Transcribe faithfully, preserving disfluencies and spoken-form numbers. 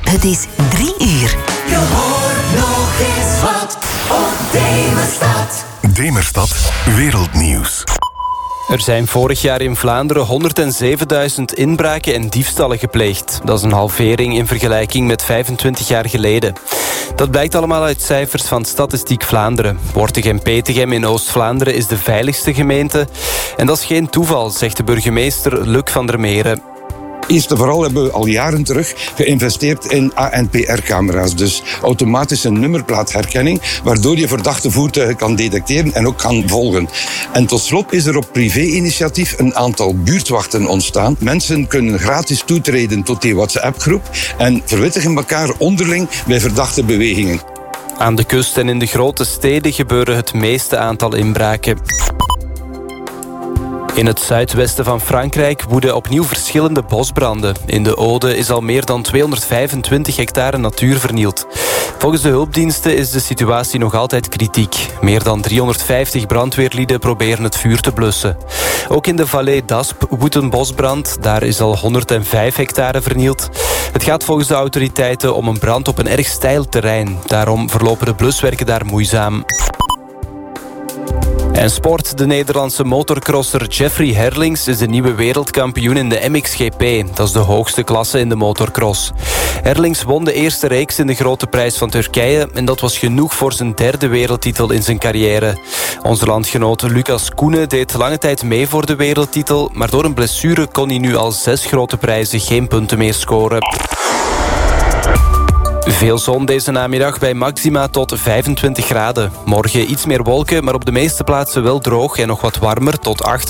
Het is drie uur. Je hoort nog eens wat op Demerstad. Demerstad Wereldnieuws. Er zijn vorig jaar in Vlaanderen honderdzevenduizend inbraken en diefstallen gepleegd. Dat is een halvering in vergelijking met vijfentwintig jaar geleden. Dat blijkt allemaal uit cijfers van Statistiek Vlaanderen. Wortegem-Petegem in Oost-Vlaanderen is de veiligste gemeente. En dat is geen toeval, zegt de burgemeester Luc van der Meren. Eerst en vooral hebben we al jaren terug geïnvesteerd in A N P R-camera's. Dus automatische nummerplaatherkenning, waardoor je verdachte voertuigen kan detecteren en ook kan volgen. En tot slot is er op privé-initiatief een aantal buurtwachten ontstaan. Mensen kunnen gratis toetreden tot die WhatsApp-groep en verwittigen elkaar onderling bij verdachte bewegingen. Aan de kust en in de grote steden gebeuren het meeste aantal inbraken. In het zuidwesten van Frankrijk woeden opnieuw verschillende bosbranden. In de Aude is al meer dan tweehonderdvijfentwintig hectare natuur vernield. Volgens de hulpdiensten is de situatie nog altijd kritiek. Meer dan driehonderdvijftig brandweerlieden proberen het vuur te blussen. Ook in de Vallée d'Aspe woedt een bosbrand. Daar is al honderdvijf hectare vernield. Het gaat volgens de autoriteiten om een brand op een erg steil terrein. Daarom verlopen de bluswerken daar moeizaam. En sport. De Nederlandse motorcrosser Jeffrey Herlings is de nieuwe wereldkampioen in de M X G P. Dat is de hoogste klasse in de motorcross. Herlings won de eerste reeks in de Grote Prijs van Turkije en dat was genoeg voor zijn derde wereldtitel in zijn carrière. Onze landgenoot Lucas Koenen deed lange tijd mee voor de wereldtitel, maar door een blessure kon hij nu al zes grote prijzen geen punten meer scoren. Veel zon deze namiddag bij maxima tot vijfentwintig graden. Morgen iets meer wolken, maar op de meeste plaatsen wel droog en nog wat warmer tot acht